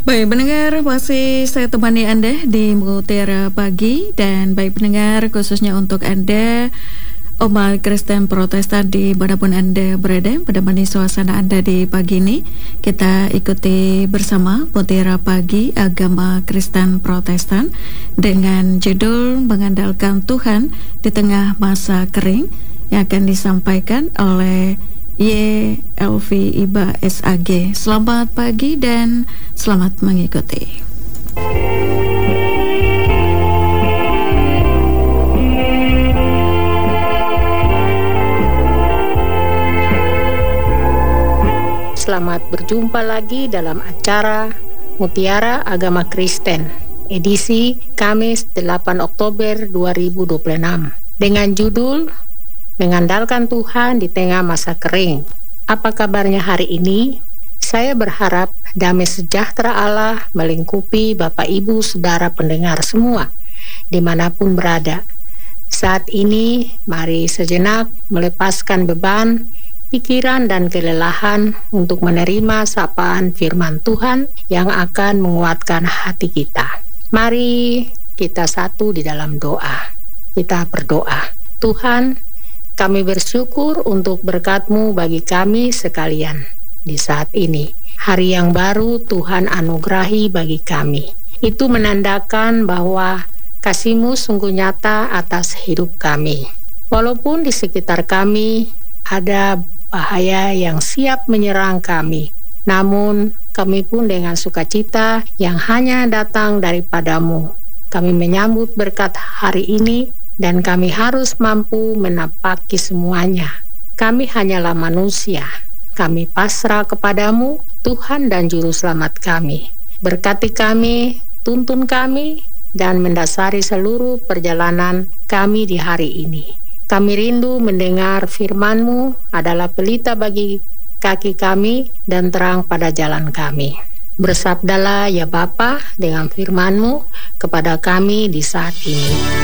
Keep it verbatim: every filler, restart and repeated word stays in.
Baik pendengar, masih saya temani Anda di Mutiara Pagi. Dan baik pendengar, khususnya untuk Anda umat Kristen Protestan di manapun Anda berada, menemani suasana Anda di pagi ini, kita ikuti bersama Mutiara Pagi Agama Kristen Protestan dengan judul Mengandalkan Tuhan di Tengah Masa Kering, yang akan disampaikan oleh Y L V Iba S A G. Selamat pagi dan selamat mengikuti. Selamat berjumpa lagi dalam acara Mutiara Agama Kristen, edisi Kamis delapan Oktober dua ribu dua puluh enam, dengan judul Mengandalkan Tuhan di Tengah Masa Kering. Apa kabarnya hari ini? Saya berharap damai sejahtera Allah melingkupi Bapak Ibu Saudara pendengar semua, dimanapun berada. Saat ini, mari sejenak melepaskan beban, pikiran dan kelelahan untuk menerima sapaan firman Tuhan yang akan menguatkan hati kita. Mari kita satu di dalam doa. Kita berdoa. Tuhan, kami bersyukur untuk berkat-Mu bagi kami sekalian di saat ini. Hari yang baru Tuhan anugerahi bagi kami. Itu menandakan bahwa kasih-Mu sungguh nyata atas hidup kami. Walaupun di sekitar kami ada bahaya yang siap menyerang kami, namun kami pun dengan sukacita yang hanya datang daripada-Mu, kami menyambut berkat hari ini. Dan kami harus mampu menapaki semuanya. Kami hanyalah manusia. Kami pasrah kepadamu, Tuhan dan Juru Selamat kami. Berkati kami, tuntun kami, dan mendasari seluruh perjalanan kami di hari ini. Kami rindu mendengar firman-Mu adalah pelita bagi kaki kami dan terang pada jalan kami. Bersabdalah ya Bapa dengan firman-Mu kepada kami di saat ini.